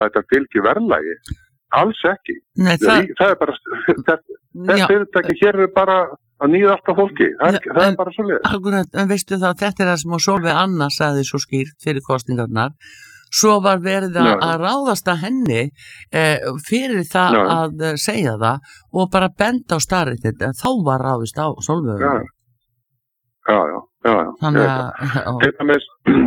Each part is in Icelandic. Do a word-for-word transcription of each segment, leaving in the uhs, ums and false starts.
þetta fylgi verðlagi. Alls ekki. Nei, það... það er bara, þetta fyrirtæki hér er bara að nýða alltaf fólki. Það er, það er bara svo leið. Akkurat, en veistu það, þetta er það sem Sólveig Anna sagði svo skýrt fyrir kosningarnar. Svo var verið að, að ráðast að henni eh, fyrir það Já. Að segja það og bara benda á staðreyndir, en þá var ráðist á Sólveig. Já, já, já. já, já. Þannig að... Þetta með,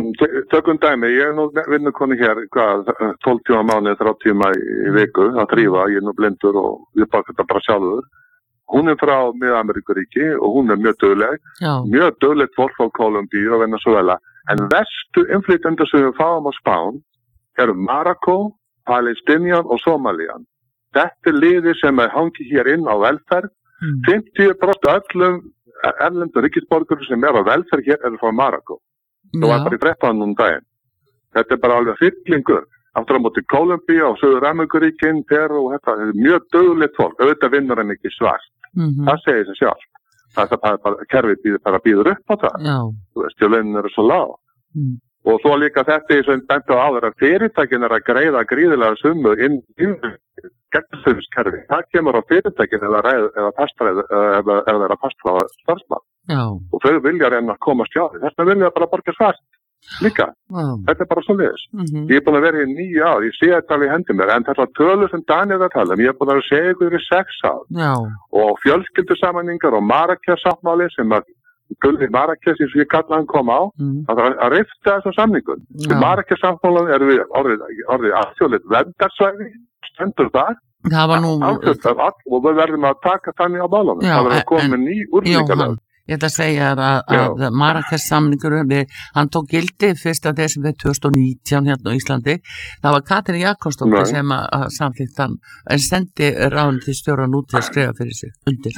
tökum dæmi, ég er nú vinnukonni hér, hvað, tólf tíma mánuði, þrjá tíma í viku, að þrífa, ég er nú blindur og ég baka þetta bara sjálfur. Hún er frá Mið-Ameríkuríki og hún er mjög dugleg, Já. Mjög duglegt fólk á Kólumbíu og Venezuela. En vestu innflytjendur sem við fáum á Spán eru Marokko, Palestinian og Somalian. Þetta er liði sem er hangi hér inn á velferð. Mm. fimmtíu prósent öllum erlendur ríkisborgurum sem er á velferð hér eru frá Marokko. Það var bara í þrettán núna daginn. Þetta er bara alveg fyllingur. Aftur á móti Kólumbíu og Suður-Ameríkuríkin, Peru og þetta er mjög dugligt fólk. Auðvitað vinnur en ekki svart. Mm-hmm. Það segir sig sjálf. Það er bara, kerfið býður, bara býður upp á það. Já. Þú veist, jo launin eru svo lág. Mm. Og svo líka þetta er sem bent á áður að fyrirtækin er að greiða gríðilega summu inn í gegnumskerfi. Það kemur á fyrirtækin eða ræð, eða pastræð, eða eða er að pastræða starfsmann. Já. Og þau vilja reyna að koma stjáði. Þess vilja bara borga svart. Líka. Já. Þetta er bara svo leiðis. Mm-hmm. Ég er búin að vera í níu ár, ég sé þetta alveg í hendi mér, en þetta tölur sem Daniel er að tala um, ég er búin að segja ykkur í sex ár. Já. Og fjölskyldusammenningar og Marrakesh-sáttmáli sem að Gulli Marrakesh, eins og ég kalla hann kom á, mm. að, að rifta þessum samningum. Marrakesh-sáttmálan er við orðið, orðið alþjóðlegt verndarsvæði, stendur það. Það var nú... Alþjóðlegt, og við verðum að taka þannig á bálunum. Já, það verður að koma með ný úrlingarlega. Ég ætla að segja að, að Marrakesh-samningurinn, hann tók gildi fyrsta desember tvö þúsund og nítján hérna á Íslandi. Það var Katrín Jakobsdóttir sem að, að samþykkt hann, en sendi ráðuneytisstjórann út til að skrifa fyrir sig undir.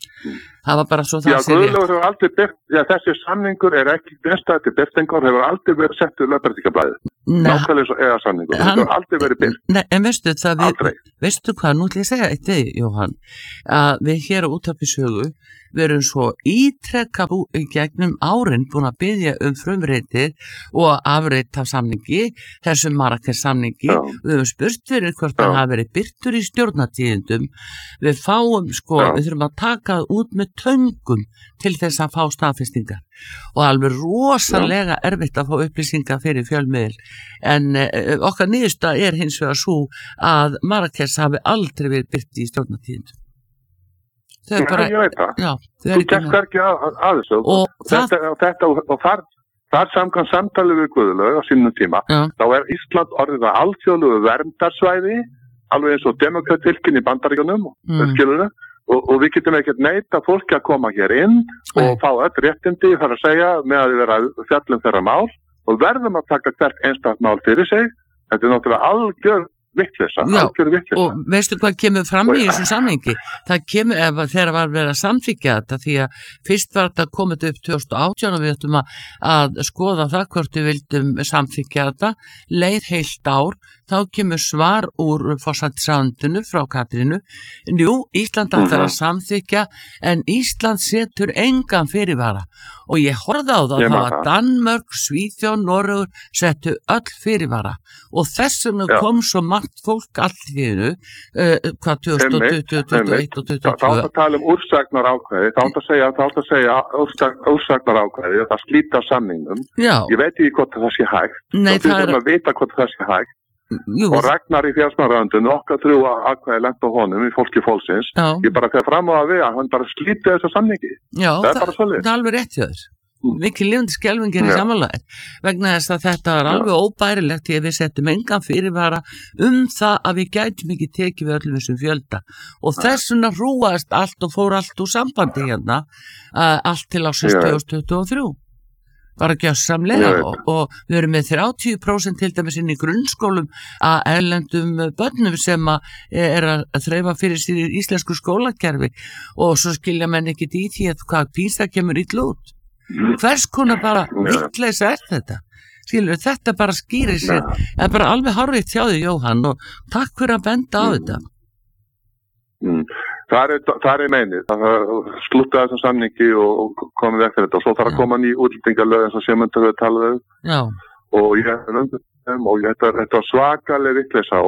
Það var bara svo það já, sé rétt. Hefur aldrei byrt, já, þessi samningur er ekki bestaði til byrtingar, hefur aldrei verið sett í lögbreytingablaðið. Nákvæmlega svo eða samningur. Það hefur aldrei verið byrt. Nei, en veistu það, við, veistu hvað, nú ætlum ég að segja eitt þig, Jóhann, að við hér á Útvarpi Sögu við erum svo ítrekka í gegnum árin búin að biðja um frumreitið og afreit af samningi, þessum Marrakesh samningi. Já. Við höfum spurt fyrir hvort hann hafi verið birtur í stjórnatíðindum. Við fáum, sko, Já. Við þurfum að taka út með töngum til þess að fá staðfestingar og alveg rosalega Já. Erfitt að fá upplýsingar fyrir fjölmiðil. En eh, okkar niðursta er hins vegar svo að Marrakesh hafi aldrei verið birt í stjórnatíðindum. Þau er bara, ég veit það. Já, þú gekk ekki að, að þessu og þetta, það, þetta, og þar, þar samkvæmt samtali við Guðlaug á sínum tíma, já. Þá er Ísland orðið að alþjóðlegu verndarsvæði, alveg eins og demokratilkin í Bandaríkjunum, mm. skilur þau, og, og við getum ekkert neita fólki að koma hér inn og mm. fá öll réttindi, þar að segja, með að við vera fjallum þeirra mál og verðum að taka hvert einstakt mál fyrir sig. Þetta er náttúrulega algjör vittleysa, algjör vittleysa. Og veistu hvað kemur fram í þessu samhengi? Það kemur ef þeirra var verið að samþykkja þetta, því að fyrst var þetta komið upp tvö þúsund og átján og við ættum að, að skoða það hvort við vildum samþykkja þetta, leið heilt ár, þá kemur svar úr forsætisráðuneytinu frá Katrínu. Jú, Ísland ætlar að samþykkja, en Ísland setur engan fyrirvara. Og ég horfði á það að Danmörk, Svíþjóð, Noregur settu öll fyrirvara. Og þess vegna kom svo margt fólk allt í þínu, uh, hvað tvö þúsund og tuttugu, tuttugu og eitt og tuttugu og tvö. Þá átt að tala um úrsagnar ákvæði, þá átt að segja, þá átt að segja úrsagnar ákvæði, það slíta samningnum. Já. Ég veit ekki hvort það sé hægt. Nei, það er... að vita hvort það sé hægt. Jú. Og Ragnar í fjármálaráðuneytinu, okkar þrjú ákvæði lent á honum í fólki fólksins. Já. Ég bara þegar fram á að við að hann bara slíti þessu samningi. Já, það er bara svolítið. Það er alveg rétt hjá þér. Mikið lifandi skelfingir í samanlagið vegna þess að þetta er alveg óbærilegt því að við settum engan fyrirvara um það að við gætum ekki tekið við öllum þessum fjölda og þess vegna hrúaðist allt og fór allt úr sambandi hérna uh, allt til ásins tvö þúsund tuttugu og þrjú bara gjörsamlega og, og við erum með þrjátíu prósent til dæmis inn í grunnskólum að erlendum börnum sem að er að þreifa fyrir sér í íslensku skólakerfi og svo skilja menn ekkit í því að hvað PISA kemur illa út. Hvers konar bara vittleysa er þetta? Skilur, þetta bara skýrir sér, það er bara alveg hárrétt hjá þig, Jóhann, og takk fyrir að benda á þetta. Mm. Það er, það er meinið, það slúta þessum samningi og, og komið eftir þetta og svo þarf að koma ný útlendingalög eins og Sigmundur við talaðu og ég er um og þetta er svakaleg vittleysa